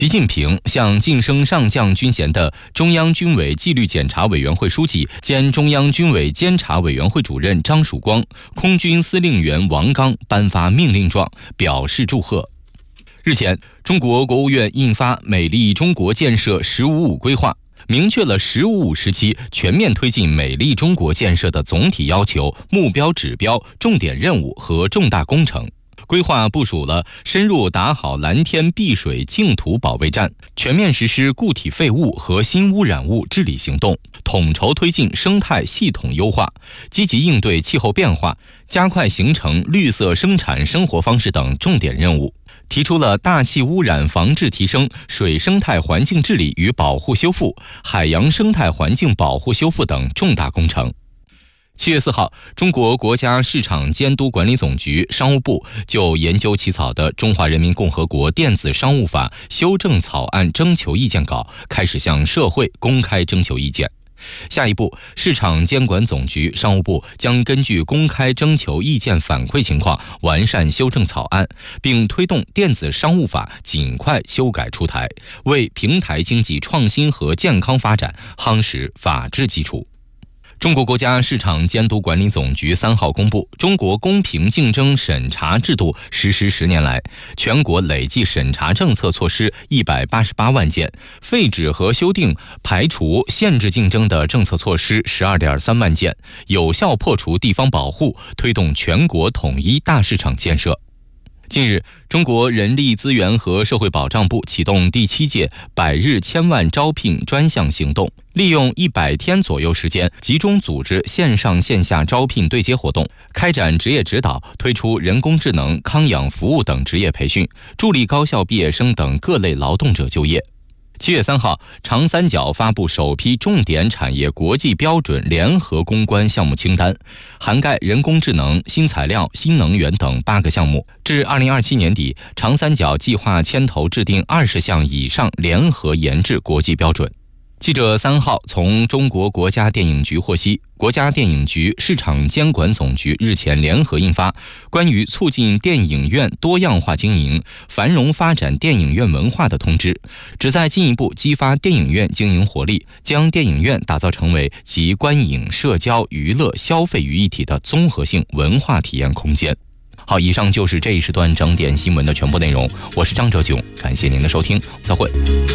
习近平向晋升上将军衔的中央军委纪律检查委员会书记兼中央军委监察委员会主任张曙光、空军司令员王刚颁发命令状，表示祝贺。日前，中国国务院印发《美丽中国建设“十五五”规划》，明确了“十五五”时期全面推进美丽中国建设的总体要求、目标指标、重点任务和重大工程。规划部署了深入打好蓝天碧水净土保卫战，全面实施固体废物和新污染物治理行动，统筹推进生态系统优化，积极应对气候变化，加快形成绿色生产生活方式等重点任务，提出了大气污染防治提升、水生态环境治理与保护修复、海洋生态环境保护修复等重大工程。7月4号，中国国家市场监督管理总局、商务部就研究起草的《中华人民共和国电子商务法》修正草案征求意见稿开始向社会公开征求意见。下一步，市场监管总局、商务部将根据公开征求意见反馈情况，完善修正草案，并推动电子商务法尽快修改出台，为平台经济创新和健康发展夯实法治基础。中国国家市场监督管理总局3号公布，中国公平竞争审查制度实施10年来，全国累计审查政策措施188万件，废止和修订排除限制竞争的政策措施12.3万件，有效破除地方保护，推动全国统一大市场建设。近日，中国人力资源和社会保障部启动第7届100日千万招聘专项行动，利用100天左右时间，集中组织线上线下招聘对接活动，开展职业指导，推出人工智能、康养服务等职业培训，助力高校毕业生等各类劳动者就业。7月3号，长三角发布首批重点产业国际标准联合攻关项目清单，涵盖人工智能、新材料、新能源等8个项目。至2027年底，长三角计划牵头制定20项以上联合研制国际标准。记者3号从中国国家电影局获悉，国家电影局、市场监管总局日前联合印发《关于促进电影院多样化经营、繁荣发展电影院文化的通知》，旨在进一步激发电影院经营活力，将电影院打造成为集观影、社交、娱乐、消费于一体的综合性文化体验空间。好，以上就是这一时段整点新闻的全部内容，我是张哲炯，感谢您的收听，再会。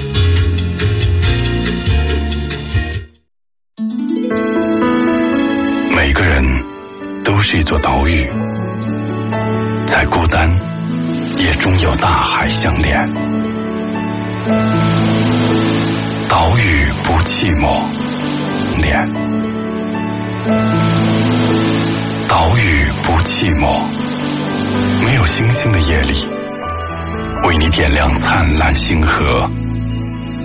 每个人都是一座岛屿，再孤单也终有大海相连。岛屿不寂寞，岛屿不寂寞，没有星星的夜里，为你点亮灿烂星河。